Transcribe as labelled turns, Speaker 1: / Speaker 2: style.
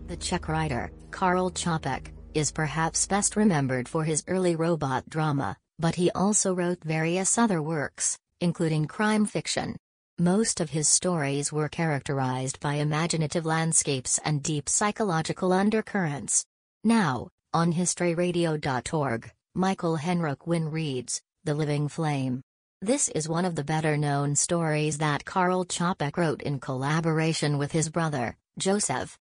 Speaker 1: The Czech writer, Karel Čapek, is perhaps best remembered for his early robot drama, but he also wrote various other works, including crime fiction. Most of his stories were characterized by imaginative landscapes and deep psychological undercurrents. Now, on historyradio.org, Michael Henrik Wynne reads, The Living Flame. This is one of the better-known stories that Karel Čapek wrote in collaboration with his brother, Josef.